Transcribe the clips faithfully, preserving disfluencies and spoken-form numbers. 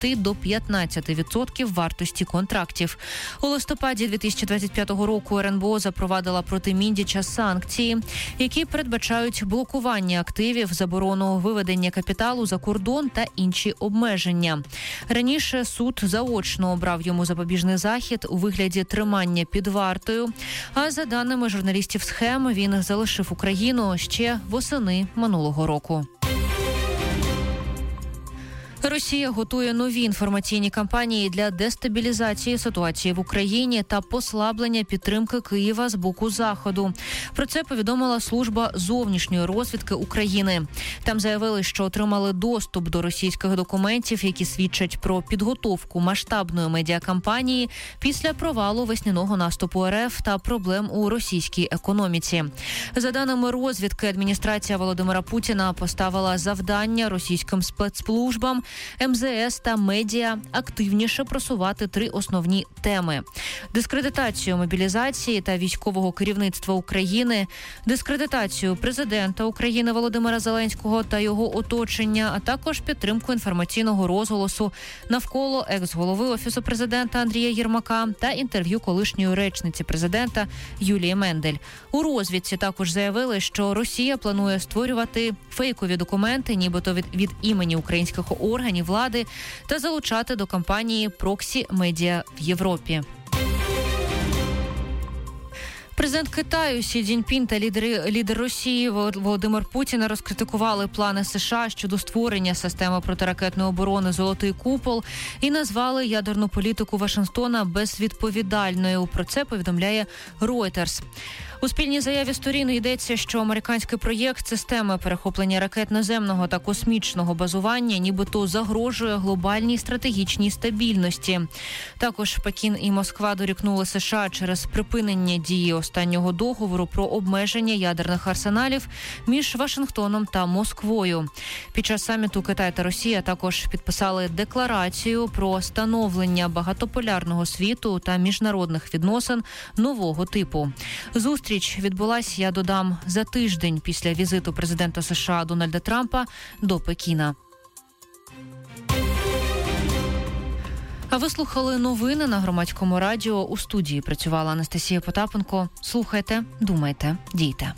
десяти до п'ятнадцяти відсотків вартості контрактів. У листопаді дві тисячі двадцять п'ятого року ер ен бе о запровадила проти Міндіча санкції, які передбачають блокування активів, заборону виведення капіталу за кордон та інші обмеження. Раніше суд заочно обрав йому запобіжний захід у вигляді тримання під вартою, а за даними журналістів «Схем», він залишив Україну ще восени минулого року. Росія готує нові інформаційні кампанії для дестабілізації ситуації в Україні та послаблення підтримки Києва з боку Заходу. Про це повідомила служба зовнішньої розвідки України. Там заявили, що отримали доступ до російських документів, які свідчать про підготовку масштабної медіакампанії після провалу весняного наступу ер еф та проблем у російській економіці. За даними розвідки, адміністрація Володимира Путіна поставила завдання російським спецслужбам, ем зе ес та медіа активніше просувати три основні теми: дискредитацію мобілізації та військового керівництва України, дискредитацію президента України Володимира Зеленського та його оточення, а також підтримку інформаційного розголосу навколо екс-голови Офісу президента Андрія Єрмака та інтерв'ю колишньої речниці президента Юлії Мендель. У розвідці також заявили, що Росія планує створювати фейкові документи, нібито від, від імені українських органів влади, та залучати до кампанії проксі-медіа в Європі. Президент Китаю Сі Цзіньпін та лідери, лідер Росії Володимир Путін розкритикували плани США щодо створення системи протиракетної оборони «Золотий купол» і назвали ядерну політику Вашингтона безвідповідальною. Про це повідомляє Reuters. У спільній заяві сторін йдеться, що американський проєкт системи перехоплення ракет наземного та космічного базування нібито загрожує глобальній стратегічній стабільності. Також Пекін і Москва дорікнули США через припинення дії останнього договору про обмеження ядерних арсеналів між Вашингтоном та Москвою. Під час саміту Китай та Росія також підписали декларацію про становлення багатополярного світу та міжнародних відносин нового типу. Зустріч відбулася, я додам, за тиждень після візиту президента США Дональда Трампа до Пекіна. А ви слухали новини на Громадському радіо. У студії працювала Анастасія Потапенко. Слухайте, думайте, дійте.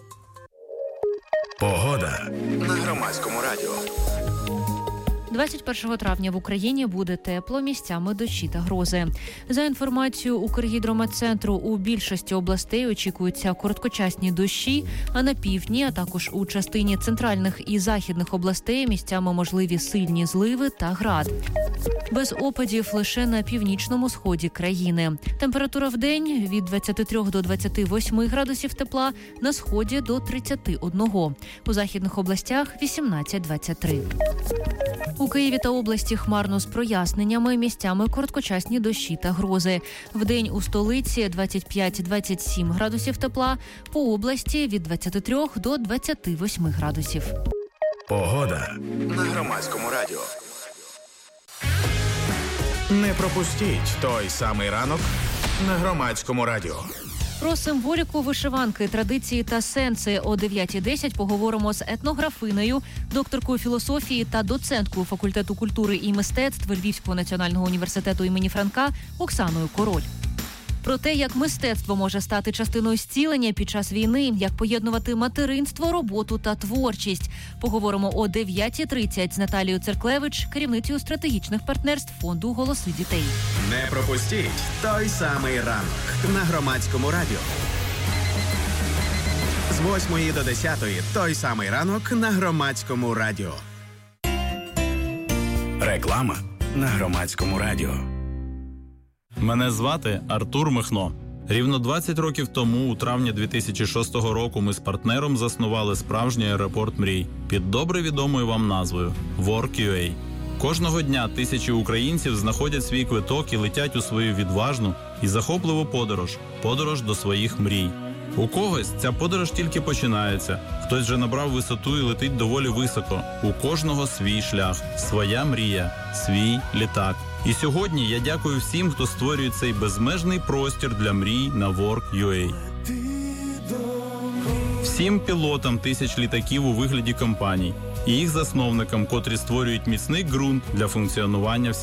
Погода на Громадському радіо. двадцять першого травня в Україні буде тепло, місцями дощі та грози. За інформацією Укргідрометцентру, у більшості областей очікуються короткочасні дощі, а на півдні, а також у частині центральних і західних областей місцями можливі сильні зливи та град. Без опадів лише на північному сході країни. Температура в день від двадцяти трьох до двадцяти восьми градусів тепла, на сході до тридцяти одного. У західних областях вісімнадцять - двадцять три. У Києві та області хмарно з проясненнями, місцями короткочасні дощі та грози. Вдень у столиці двадцять п'ять - двадцять сім градусів тепла, по області від двадцяти трьох до двадцяти восьми градусів. Погода на Громадському радіо. Не пропустіть той самий ранок на Громадському радіо. Про символіку вишиванки, традиції та сенси о дев'ятій десять поговоримо з етнографинею, докторкою філософії та доценткою факультету культури і мистецтв Львівського національного університету імені Франка Оксаною Король. Про те, як мистецтво може стати частиною зцілення під час війни, як поєднувати материнство, роботу та творчість. Поговоримо о дев'ятій тридцять з Наталією Церклевич, керівницею стратегічних партнерств фонду «Голоси дітей». Не пропустіть той самий ранок на Громадському радіо. З восьмої до десятої той самий ранок на Громадському радіо. Реклама на Громадському радіо. Мене звати Артур Михно. Рівно двадцять років тому, у травні дві тисячі шостого року, ми з партнером заснували справжній аеропорт мрій під добре відомою вам назвою WorkUA. Кожного дня тисячі українців знаходять свій квиток і летять у свою відважну і захопливу подорож – подорож до своїх мрій. У когось ця подорож тільки починається, хтось вже набрав висоту і летить доволі високо. У кожного свій шлях, своя мрія, свій літак. І сьогодні я дякую всім, хто створює цей безмежний простір для мрій на WorkUA. Всім пілотам тисяч літаків у вигляді компаній і їх засновникам, котрі створюють міцний ґрунт для функціонування всіх